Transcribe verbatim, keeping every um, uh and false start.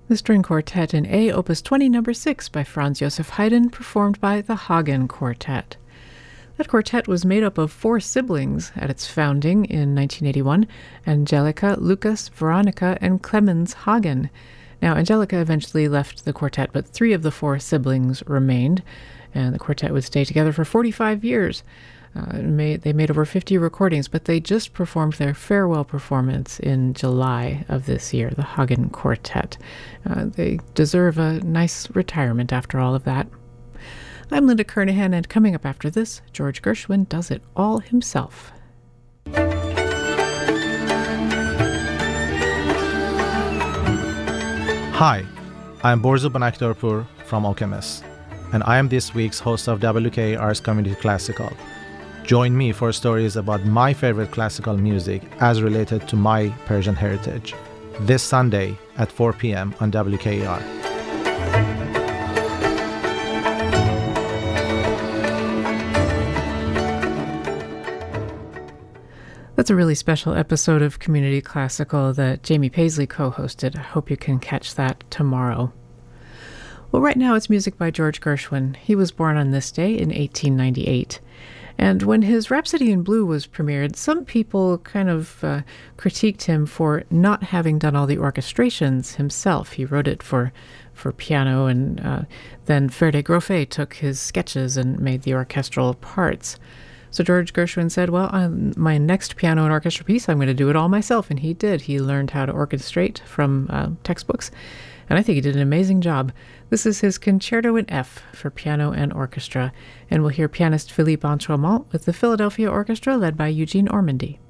The string quartet in A, opus twenty, number six, by Franz Joseph Haydn, performed by the Hagen Quartet. That quartet was made up of four siblings at its founding in nineteen eighty-one, Angelica, Lucas, Veronica, and Clemens Hagen. Now, Angelica eventually left the quartet, but three of the four siblings remained, and the quartet would stay together for forty-five years. Uh, made, they made over fifty recordings, but they just performed their farewell performance in July of this year, the Hagen Quartet. Uh, they deserve a nice retirement after all of that. I'm Linda Kernahan, and coming up after this, George Gershwin does it all himself. Hi, I'm Borzo Banakdarpur from Alchemist, and I am this week's host of W K A R's Community Classical. Join me for stories about my favorite classical music as related to my Persian heritage, this Sunday at four p.m. on W K A R. That's a really special episode of Community Classical that Jamie Paisley co-hosted. I hope you can catch that tomorrow. Well, right now it's music by George Gershwin. He was born on this day in eighteen ninety-eight. And when his Rhapsody in Blue was premiered, some people kind of uh, critiqued him for not having done all the orchestrations himself. He wrote it for, for piano, and uh, then Ferde Groffet took his sketches and made the orchestral parts. So George Gershwin said, well, on my next piano and orchestra piece, I'm going to do it all myself. And he did. He learned how to orchestrate from uh, textbooks. And I think he did an amazing job. This is his Concerto in F for piano and orchestra. And we'll hear pianist Philippe Entremont with the Philadelphia Orchestra led by Eugene Ormandy.